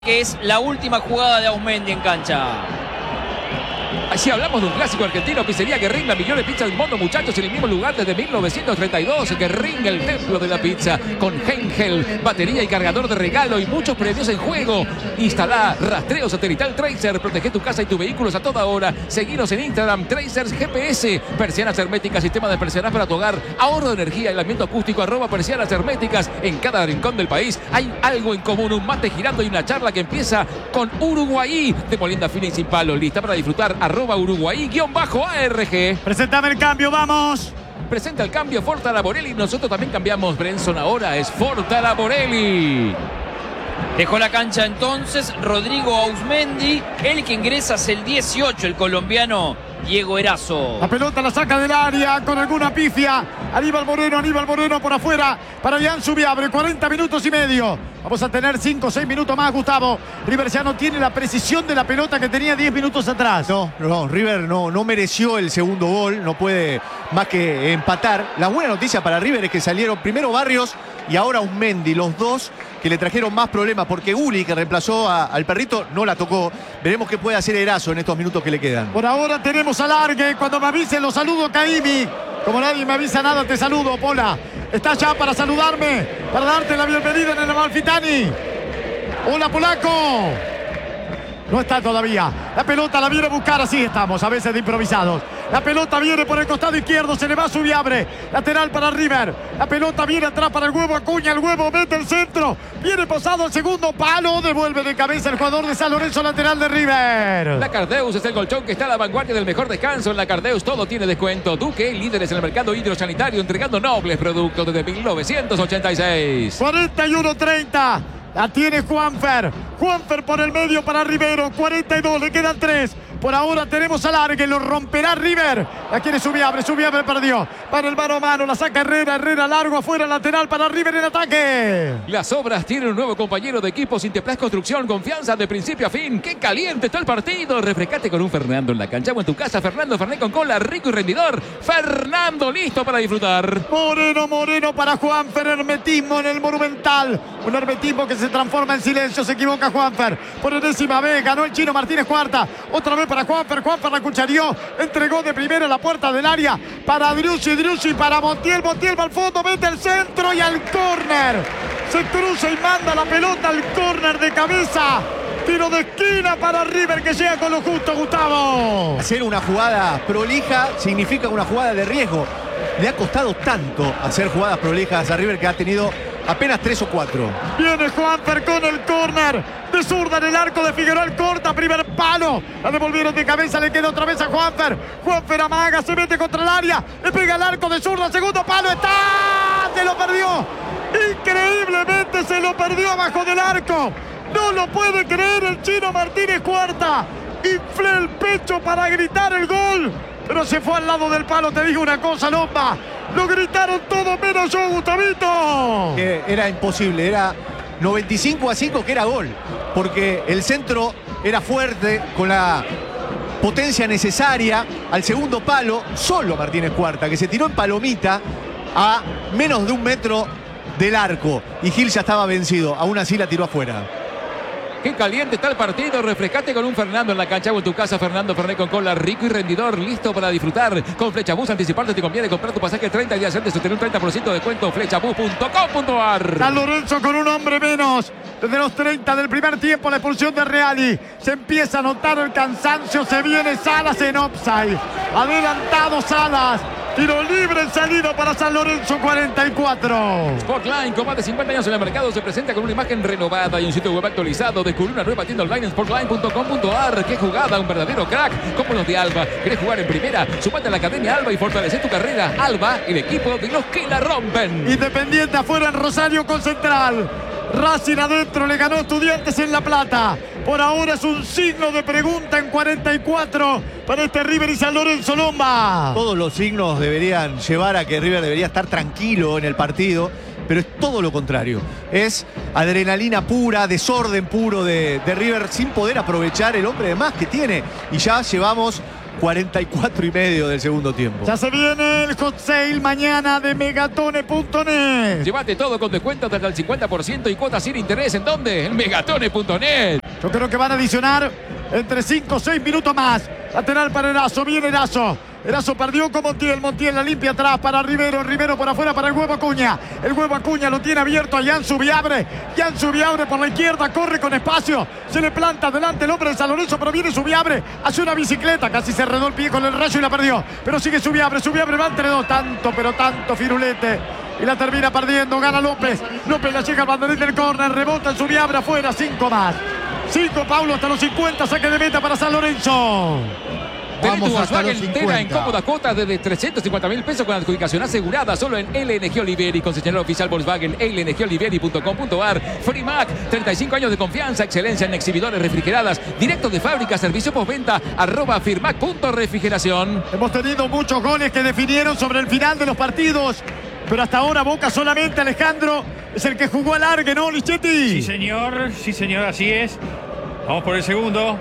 que es la última jugada de Auzmendi en cancha. Así hablamos de un clásico argentino, Pizzería Guerrín, la millón de pizzas del mundo, muchachos, en el mismo lugar desde 1932. Guerrín, el templo de la pizza, con Henkel, batería y cargador de regalo y muchos premios en juego. Instalá rastreo satelital Tracer, protege tu casa y tus vehículos a toda hora. Seguinos en Instagram, Tracers GPS, persianas herméticas, sistema de persianas para tu hogar, ahorro de energía, aislamiento acústico, @persianas herméticas. En cada rincón del país hay algo en común, un mate girando y una charla que empieza con Uruguay, de molienda fina y sin palo, lista para disfrutar, @Uruguay_ARG. Presentame el cambio, vamos. Presenta el cambio Fortala Borelli. Nosotros también cambiamos. Brenson ahora es Fortala Borelli. Dejó la cancha entonces Rodrigo Auzmendi. El que ingresa es el 18, el colombiano Diego Erazo. La pelota la saca del área con alguna pifia. Aníbal Moreno por afuera para Ian Subiabre. 40 minutos y medio. Vamos a tener 5 o 6 minutos más, Gustavo. River ya no tiene la precisión de la pelota que tenía 10 minutos atrás. No, River no mereció el segundo gol. No puede más que empatar. La buena noticia para River es que salieron primero Barrios y ahora Auzmendi, los dos que le trajeron más problemas, porque Uli, que reemplazó al perrito, no la tocó. Veremos qué puede hacer Erazo en estos minutos que le quedan. Por ahora tenemos alargue. Cuando me avisen los saludo, Caimi. Como nadie me avisa nada, te saludo, Pola. Está ya para saludarme, para darte la bienvenida en el Amalfitani. Hola, polaco. No está todavía. La pelota la viene a buscar, así estamos, a veces de improvisados. La pelota viene por el costado izquierdo, se le va a Subiabre. Lateral para River. La pelota viene atrás para el Huevo Acuña. El Huevo mete el centro. Viene posado el segundo palo. Devuelve de cabeza el jugador de San Lorenzo, lateral de River. La Cardeus es el colchón que está a la vanguardia del mejor descanso. En la Cardeus todo tiene descuento. Duque, líderes en el mercado hidrosanitario, entregando nobles productos desde 1986. 41-30. La tiene Juanfer. Juanfer por el medio para Rivero. 42, le quedan 3. Por ahora tenemos alargue, lo romperá River. La quiere Subiabre perdió. Para el mano a mano, la saca Herrera largo afuera, lateral para River en ataque. Las Obras tienen un nuevo compañero de equipo, Sinteplas Construcción, confianza de principio a fin. ¡Qué caliente está el partido! Refrescate con un Fernando en la cancha o en tu casa. Fernando Fernet con cola, rico y rendidor. Fernando listo para disfrutar. Moreno para Juanfer, hermetismo en el Monumental. Un hermetismo que se transforma en silencio, se equivoca Juanfer. Por enésima vez, ganó el Chino Martínez cuarta. Otra vez para Juanfer la cucharió, entregó de primera a la puerta del área para Driussi para Montiel va al fondo, mete el centro y al córner. Se cruza y manda la pelota al córner de cabeza. Tiro de esquina para River que llega con lo justo, Gustavo. Hacer una jugada prolija significa una jugada de riesgo. Le ha costado tanto hacer jugadas prolijas a River que ha tenido apenas 3 o 4. Viene Juanfer con el córner de zurda en el arco de Figueroa, corta, primer palo. La devolvieron de cabeza, le queda otra vez a Juanfer. Juanfer amaga, se mete contra el área, le pega el arco de zurda, segundo palo, está. Se lo perdió. Increíblemente se lo perdió abajo del arco. No lo puede creer el Chino Martínez cuarta. Inflé el pecho para gritar el gol, pero se fue al lado del palo. Te digo una cosa, Lomba. Lo gritaron todos menos yo, Gustavito. Era imposible, era 95-5 que era gol. Porque el centro era fuerte, con la potencia necesaria. Al segundo palo, solo Martínez Cuarta, que se tiró en palomita a menos de 1 metro del arco. Y Gil ya estaba vencido, aún así la tiró afuera. ¡Qué caliente está el partido! Refrescate con un Fernando en la cancha o en tu casa. Fernando Fernet con cola, rico y rendidor, listo para disfrutar. Con Flechabús, anticiparte te conviene comprar tu pasaje 30 días antes de tener un 30% de descuento. Flechabús.com.ar. San Lorenzo con un hombre menos. Desde los 30 del primer tiempo, la expulsión de Reali. Se empieza a notar el cansancio. Se viene Salas en offside. Adelantado Salas. Tiro libre en salida para San Lorenzo, 44. Sportline, con más de 50 años en el mercado, se presenta con una imagen renovada y un sitio web actualizado. Descubre una nueva tienda online en sportline.com.ar. ¡Qué jugada! Un verdadero crack. Como los de Alba. ¿Querés jugar en primera? Sumate a la Academia Alba y fortalecer tu carrera. Alba, el equipo de los que la rompen. Independiente afuera en Rosario con Central. Racing adentro, le ganó Estudiantes en La Plata. Por ahora es un signo de pregunta en 44 para este River y San Lorenzo, Lomba. Todos los signos deberían llevar a que River debería estar tranquilo en el partido, pero es todo lo contrario. Es adrenalina pura, desorden puro de River, sin poder aprovechar el hombre de más que tiene. Y ya llevamos 44 y medio del segundo tiempo. Ya se viene el hot sale mañana de Megatone.net. Llévate todo con descuentos hasta el 50% y cuotas sin interés. ¿En dónde? En Megatone.net. Yo creo que van a adicionar entre 5 o 6 minutos más. Lateral para Erazo, viene Erazo. Erazo perdió con Montiel, Montiel la limpia atrás para Rivero, Rivero por afuera para el Huevo Acuña. El Huevo Acuña lo tiene abierto a Jan Subiabre. Jan Subiabre por la izquierda, corre con espacio. Se le planta delante el hombre de San Lorenzo, pero viene Subiabre. Hace una bicicleta, casi se enredó el pie con el rayo y la perdió. Pero sigue Subiabre, Subiabre va entre dos. Tanto, pero tanto firulete. Y la termina perdiendo, gana López. López la llega al banderín del córner, rebota el Subiabre afuera, 5 más. 5, Paulo, hasta los 50, saque de meta para San Lorenzo. Tenés tu Vamos hasta los Volkswagen Tera en 50. cómoda cuota desde 350.000 pesos con adjudicación asegurada solo en LNG Olivieri, concesionario oficial Volkswagen, lngolivieri.com.ar. Frimac, 35 años de confianza, excelencia en exhibidores refrigeradas, directo de fábrica, servicio postventa, @firmac.refrigeración. Hemos tenido muchos goles que definieron sobre el final de los partidos, pero hasta ahora Boca solamente, Alejandro, es el que jugó al largue, ¿no, Lichetti? Sí señor, así es. Vamos por el segundo.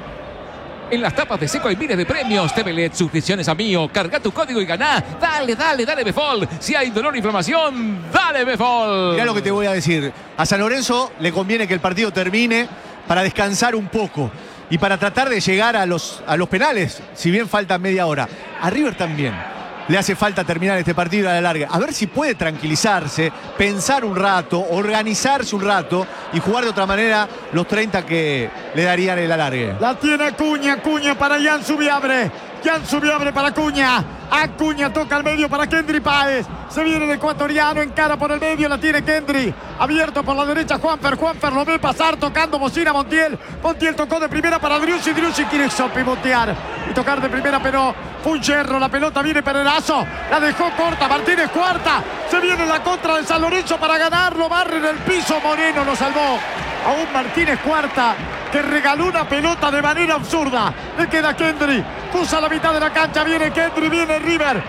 En las tapas de Seco hay miles de premios. TV LED, suscripciones a Mío. Carga tu código y ganá. Dale Befol. Si hay dolor o inflamación, dale Befol. Mirá lo que te voy a decir. A San Lorenzo le conviene que el partido termine para descansar un poco y para tratar de llegar a los penales, si bien falta media hora. A River también le hace falta terminar este partido a la larga. A ver si puede tranquilizarse, pensar un rato, organizarse un rato y jugar de otra manera los 30 que le darían el alargue. La tiene Acuña, Acuña para Jan Subiabre. Jan Subiabre para Acuña. Acuña toca al medio para Kendry Páez. Se viene el ecuatoriano, encara por el medio, la tiene Kendry. Abierto por la derecha Juanfer. Juanfer lo ve pasar tocando bocina Montiel. Montiel tocó de primera para Driussi. Driussi quiere pivotear y tocar de primera, pero fue un yerro. La pelota viene para Erazo. La dejó corta. Martínez Cuarta. Se viene la contra de San Lorenzo para ganarlo. Barre en el piso. Moreno lo salvó. Aún Martínez Cuarta, que regaló una pelota de manera absurda. Le queda Kendry. Cruza la mitad de la cancha. Viene Kendry, viene River.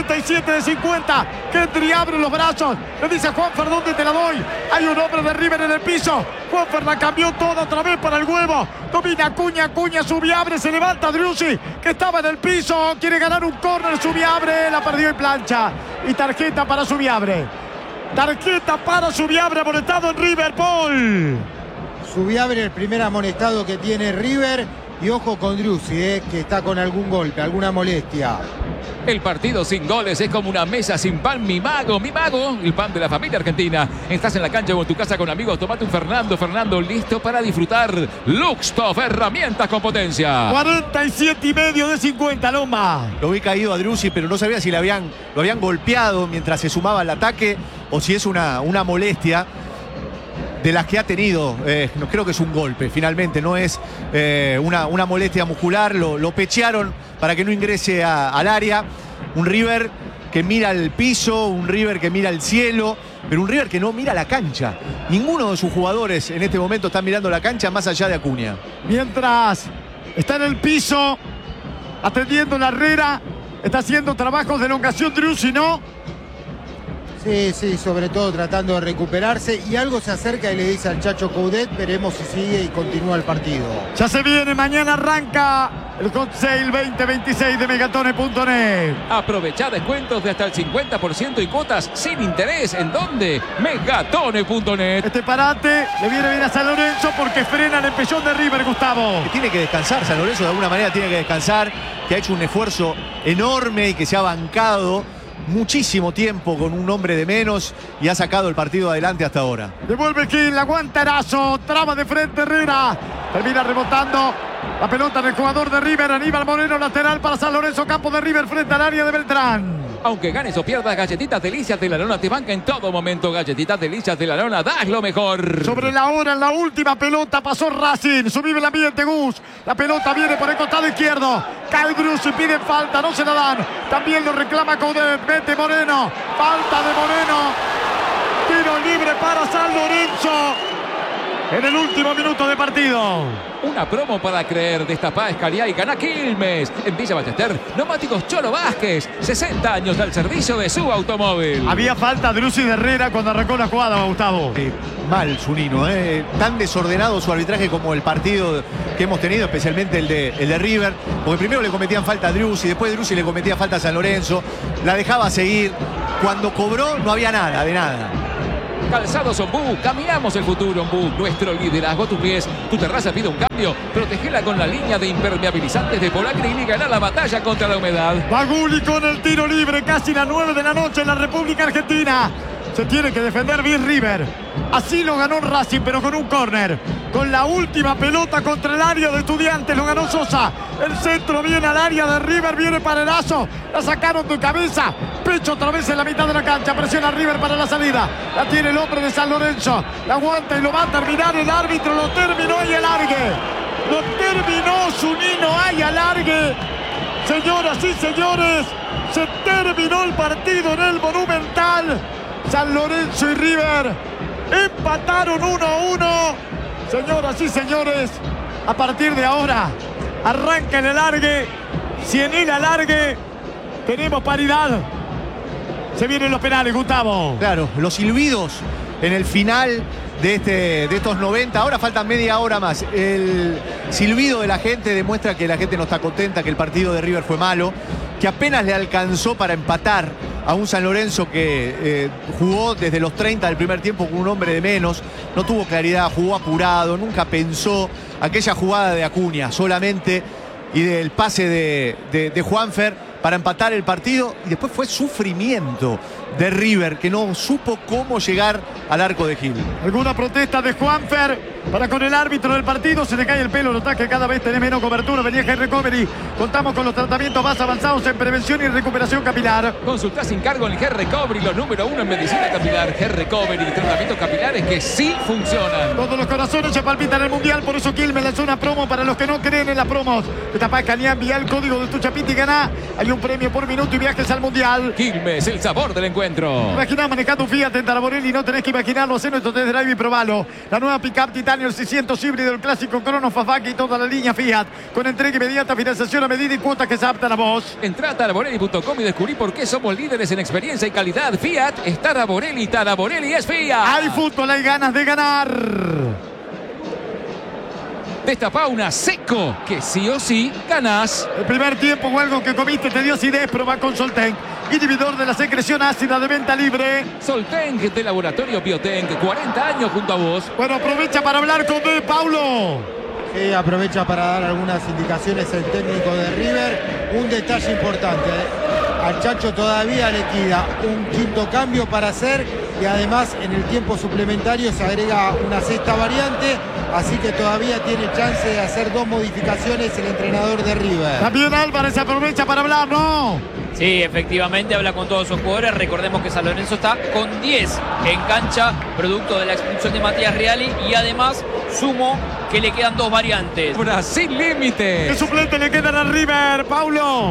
47 de 50. Kendry abre los brazos. Le dice a Juanfer, ¿dónde te la doy? Hay un hombre de River en el piso. Juanfer la cambió toda otra vez para el Huevo. Domina Acuña, Acuña, Subiabre. Se levanta Driussi, que estaba en el piso. Quiere ganar un córner. Subiabre la perdió y plancha. Y tarjeta para Subiabre. Tarjeta para Subiabre, amonestado en River, Paul. Subiabre, el primer amonestado que tiene River. Y ojo con Driussi, que está con algún golpe, alguna molestia. El partido sin goles es como una mesa sin pan. Mi mago, el pan de la familia argentina. Estás en la cancha o en tu casa con amigos, tomate un Fernando, listo para disfrutar. Luxtoff, herramientas con potencia. 47 y medio de 50, Loma. Lo vi caído a Driussi, pero no sabía si lo habían golpeado mientras se sumaba al ataque o si es una molestia de las que ha tenido. No creo que es un golpe, finalmente, no es una molestia muscular. Lo pechearon para que no ingrese al área. Un River que mira el piso, un River que mira el cielo, pero un River que no mira la cancha. Ninguno de sus jugadores en este momento está mirando la cancha más allá de Acuña. Mientras está en el piso, atendiendo la Herrera, está haciendo trabajos de elongación Driussi, ¿no? Sí, sobre todo tratando de recuperarse. Y algo se acerca y le dice al Chacho Coudet, veremos si sigue y continúa el partido. Ya se viene, mañana arranca el Hot Sale 2026 de Megatone.net. Aprovecha descuentos de hasta el 50% y cuotas sin interés. ¿En dónde? Megatone.net. Este parate le viene bien a San Lorenzo porque frena el empellón de River, Gustavo. Que tiene que descansar, San Lorenzo de alguna manera tiene que descansar, que ha hecho un esfuerzo enorme y que se ha bancado muchísimo tiempo con un hombre de menos y ha sacado el partido adelante hasta ahora. Devuelve Gil, aguanta Erazo, traba de frente Herrera, termina rebotando la pelota del jugador de River, Aníbal Moreno, lateral para San Lorenzo, campo de River frente al área de Beltrán. Aunque ganes o pierdas, Galletitas Delicias de la Lona te banca en todo momento. Galletitas Delicias de la Lona, das lo mejor. Sobre la hora, en la última pelota pasó Racing, subive el ambiente Gus, la pelota viene por el costado izquierdo, cae Driussi, pide falta, no se la dan, también lo reclama Coudet, mete Moreno, falta de Moreno, tiro libre para San Lorenzo. en el último minuto de partido. Una promo para creer. Destapá Escariá y ganá Quilmes. En Villa Ballester, Neumáticos Cholo Vázquez. 60 años al servicio de su automóvil. Había falta de Lucy de Herrera cuando arrancó la jugada, Gustavo. Mal Zunino, tan desordenado su arbitraje como el partido que hemos tenido, especialmente el de River, porque primero le cometían falta a Driussi, después Driussi le cometía falta a San Lorenzo, la dejaba seguir, cuando cobró no había nada, de nada. Calzados Ombú, caminamos el futuro, Ombú. Nuestro liderazgo, tus pies. Tu terraza pide un cambio. Protegela con la línea de impermeabilizantes de Polacryl y ganar la batalla contra la humedad. Baguli con el tiro libre, casi las 9 de la noche en la República Argentina. Se tiene que defender bien River. Así lo ganó Racing, pero con un córner. Con la última pelota contra el área de Estudiantes lo ganó Sosa. El centro viene al área de River, viene Parerazo. La sacaron de cabeza. Pecho otra vez en la mitad de la cancha. Presiona River para la salida. La tiene el hombre de San Lorenzo. La aguanta y lo va a terminar el árbitro. Lo terminó y alargue. Lo terminó Zunino. Hay alargue. Señoras y señores, se terminó el partido en el Monumental. San Lorenzo y River empataron 1-1. Señoras y señores, a partir de ahora arranca el alargue. Si en el alargue tenemos paridad, se vienen los penales, Gustavo. Claro, los silbidos en el final de estos 90. Ahora faltan media hora más. El silbido de la gente demuestra que la gente no está contenta, que el partido de River fue malo, que apenas le alcanzó para empatar a un San Lorenzo que jugó desde los 30 del primer tiempo con un hombre de menos, no tuvo claridad, jugó apurado, nunca pensó aquella jugada de Acuña solamente y del pase de Juanfer para empatar el partido, y después fue sufrimiento de River, que no supo cómo llegar al arco de Gil. ¿Alguna protesta de Juanfer para con el árbitro del partido? Se le cae el pelo, notás que cada vez tenés menos cobertura. Venía Hair Recovery. Contamos con los tratamientos más avanzados en prevención y recuperación capilar. Consultá sin cargo en Hair Recovery, los número 1 en medicina capilar. Hair Recovery, tratamientos capilares que sí funcionan. Todos los corazones se palpitan en el Mundial, por eso Quilmes lanzó una promo para los que no creen en las promos. Destapá Escariá, envía el código de tu chapita y ganá. Hay un premio por minuto y viajes al Mundial. Quilmes, el sabor del encuentro. Imaginá manejando un Fiat en Taraborelli, no tenés que imaginarlo, hacé nuestro test drive y probalo. La nueva Pickup Titanio, el 600 híbrido, el clásico Crono, Fafaki y toda la línea Fiat. Con entrega inmediata, financiación a medida y cuotas que se adaptan a vos. Entrá a taraborelli.com y descubrí por qué somos líderes en experiencia y calidad. Fiat es Taraborelli, Taraborelli es Fiat. Hay fútbol, hay ganas de ganar. Destapá una Seco, que sí o sí ganás. El primer tiempo o algo que comiste te dio acidez, probá con Solten, inhibidor de la secreción ácida de venta libre. Solten de Laboratorio Biotenc, 40 años junto a vos. Bueno, aprovecha para hablar con De Paulo. Sí, aprovecha para dar algunas indicaciones el técnico de River. Un detalle importante, al Chacho todavía le queda un quinto cambio para hacer y además en el tiempo suplementario se agrega una sexta variante, así que todavía tiene chance de hacer 2 modificaciones el entrenador de River. También Álvarez aprovecha para hablar, ¿no? Sí, efectivamente habla con todos sus jugadores. Recordemos que San Lorenzo está con 10 en cancha, producto de la expulsión de Matías Reali, y además sumo que le quedan 2 variantes. Brasil límite. ¿Qué suplente le quedan a River, Paulo?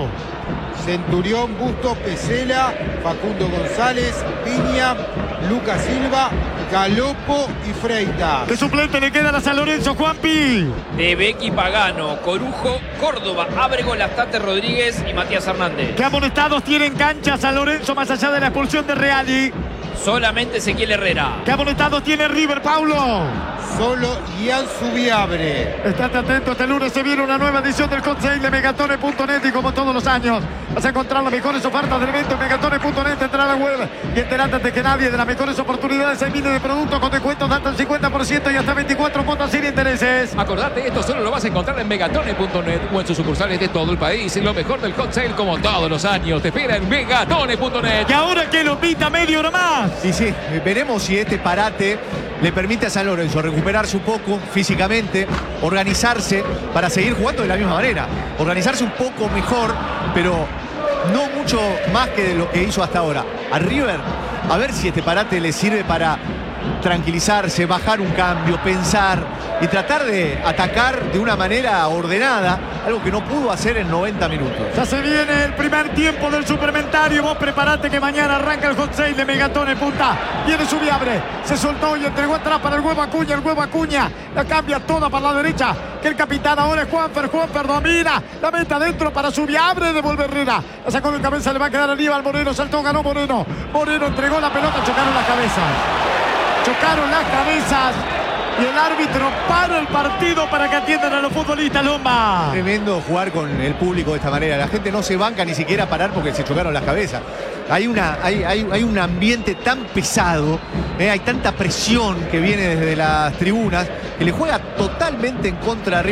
Centurión, Busto, Pesela, Facundo González, Piña, Lucas Silva, Galopo y Freitas. ¿Qué suplente le quedan a San Lorenzo, Juanpi? De Becky Pagano, Corujo, Córdoba, Ábrego, Lastate Rodríguez y Matías Hernández. ¿Qué amonestados tiene en cancha San Lorenzo más allá de la expulsión de Reali? Solamente Ezequiel Herrera. ¿Qué amonestados tiene River, Paulo? Solo Ian Subiabre. Estate atento, este lunes se viene una nueva edición del Hot Sale de Megatone.net y como todos los años vas a encontrar las mejores ofertas del evento en Megatone.net. Entra a la web y enterate antes que nadie de las mejores oportunidades. Hay miles de productos con descuentos de hasta el 50% y hasta 24 cuotas sin intereses. Acordate, esto solo lo vas a encontrar en Megatone.net o en sus sucursales de todo el país. Lo mejor del Hot Sale como todos los años te espera en Megatone.net. Y ahora que lo pita media hora más. Y sí, veremos si este parate le permite a San Lorenzo recuperarse un poco físicamente, organizarse para seguir jugando de la misma manera, organizarse un poco mejor, pero no mucho más que lo que hizo hasta ahora. A River, a ver si este parate le sirve para tranquilizarse, bajar un cambio, pensar y tratar de atacar de una manera ordenada algo que no pudo hacer en 90 minutos. Ya se viene el primer tiempo del suplementario. Vos preparate que mañana arranca el hot sale de Megatón en punta. Viene Subiabre. Se soltó y entregó atrás para el huevo Acuña. El huevo Acuña la cambia toda para la derecha. Que el capitán ahora es Juanfer. Juanfer domina. La mete adentro para Subiabre. Devuelve Herrera. La sacó de cabeza. Le va a quedar Aníbal Moreno. Saltó, ganó Moreno. Moreno entregó la pelota. Chocaron las cabezas. Chocaron las cabezas. Y el árbitro para el partido para que atiendan a los futbolistas, Lomba. Tremendo jugar con el público de esta manera. La gente no se banca ni siquiera a parar porque se chocaron las cabezas. Hay un ambiente tan pesado, hay tanta presión que viene desde las tribunas que le juega totalmente en contra a River.